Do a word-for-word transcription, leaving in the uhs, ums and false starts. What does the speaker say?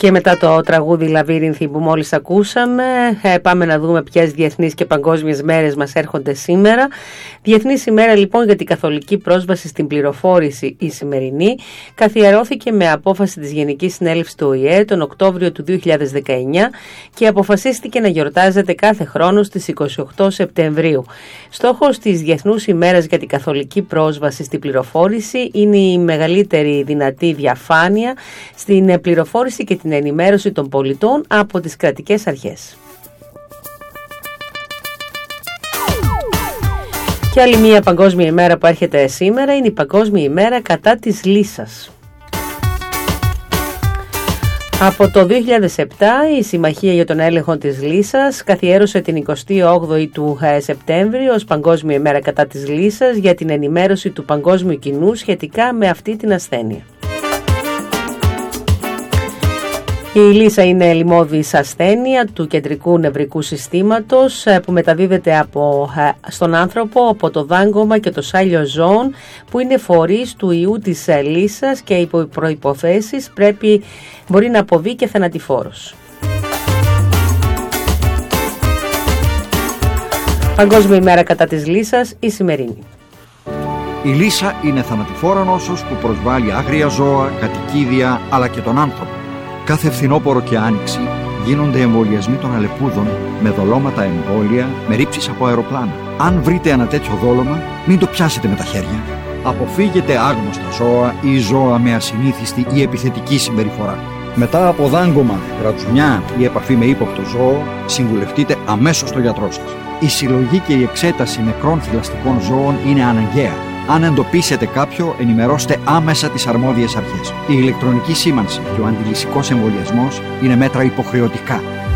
Και μετά το τραγούδι Λαβύρινθη που μόλις ακούσαμε, ε, πάμε να δούμε ποιες διεθνείς και παγκόσμιες μέρες μας έρχονται σήμερα. Διεθνής ημέρα λοιπόν για την καθολική πρόσβαση στην πληροφόρηση, η σημερινή, καθιερώθηκε με απόφαση της Γενικής Συνέλευσης του Ο Η Ε τον Οκτώβριο του δύο χιλιάδες δεκαεννιά και αποφασίστηκε να γιορτάζεται κάθε χρόνο στις είκοσι οκτώ Σεπτεμβρίου. Στόχος της Διεθνούς ημέρας για την καθολική πρόσβαση στην πληροφόρηση είναι η μεγαλύτερη δυνατή διαφάνεια στην πληροφόρηση και την ενημέρωση των πολιτών από τις κρατικές αρχές. Και άλλη μια παγκόσμια ημέρα που έρχεται σήμερα είναι η Παγκόσμια ημέρα κατά της λύσας. Από το δύο χιλιάδες επτά η Συμμαχία για τον Έλεγχο της Λύσας καθιέρωσε την εικοστή όγδοη του Σεπτέμβρη ως Παγκόσμια ημέρα κατά της λύσας για την ενημέρωση του παγκόσμιου κοινού σχετικά με αυτή την ασθένεια. Η λύσα είναι λοιμώδης ασθένεια του κεντρικού νευρικού συστήματος που μεταδίδεται από, στον άνθρωπο από το δάγκωμα και το σάλιο ζώων που είναι φορείς του ιού της λύσας και υπό προϋποθέσεις πρέπει, μπορεί να αποβεί και θανατηφόρος. Παγκόσμια ημέρα κατά της λύσας, η σημερινή. Η λύσα είναι θανατηφόρα νόσος που προσβάλλει άγρια ζώα, κατοικίδια αλλά και τον άνθρωπο. Κάθε φθινόπωρο και άνοιξη γίνονται εμβολιασμοί των αλεπούδων με δολώματα εμβόλια, με ρήψεις από αεροπλάνα. Αν βρείτε ένα τέτοιο δόλωμα, μην το πιάσετε με τα χέρια. Αποφύγετε άγνωστα ζώα ή ζώα με ασυνήθιστη ή επιθετική συμπεριφορά. Μετά από δάγκωμα, κρατσουνιά ή επαφή με ύποπτο ζώο, συμβουλευτείτε αμέσως τον γιατρό σας. Η συλλογή και η εξέταση νεκρών θηλαστικών ζώων είναι αναγκαία. Αν εντοπίσετε κάποιο, ενημερώστε άμεσα τις αρμόδιες αρχές. Η ηλεκτρονική σήμανση και ο αντιλυσικός εμβολιασμός είναι μέτρα υποχρεωτικά.